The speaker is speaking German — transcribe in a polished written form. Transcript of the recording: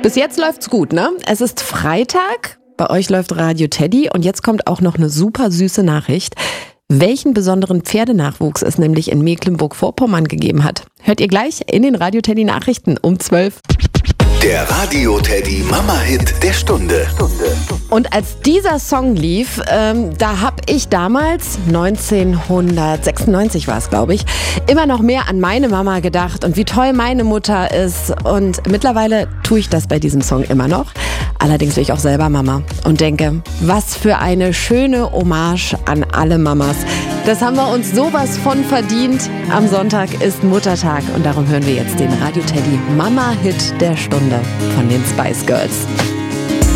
Bis jetzt läuft's gut, ne? Es ist Freitag, bei euch läuft Radio Teddy und jetzt kommt auch noch eine super süße Nachricht. Welchen besonderen Pferdenachwuchs es nämlich in Mecklenburg-Vorpommern gegeben hat, hört ihr gleich in den Radio Teddy Nachrichten um 12. Der Radio Teddy Mama-Hit der Stunde. Und als dieser Song lief, da habe ich damals, 1996 war es, glaube ich, immer noch mehr an meine Mama gedacht und wie toll meine Mutter ist. Und mittlerweile tue ich das bei diesem Song immer noch. Allerdings bin ich auch selber Mama und denke, was für eine schöne Hommage an alle Mamas. Das haben wir uns sowas von verdient. Am Sonntag ist Muttertag und darum hören wir jetzt den Radio Teddy Mama-Hit der Stunde von den Spice Girls.